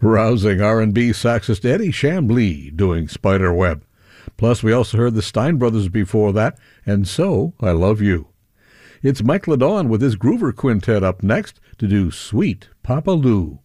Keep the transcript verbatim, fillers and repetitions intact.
Rousing R and B saxist Eddie Chambly doing Spiderweb. Plus, we also heard the Stein Brothers before that, and So I Love You. It's Mike Ladon with his Groover Quintet up next to do Sweet Papa Lou.